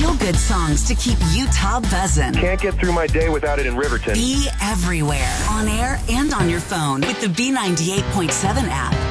feel-good songs to keep Utah buzzing. Can't get through my day without it in Riverton. Be everywhere, on air and on your phone with the B98.7 app.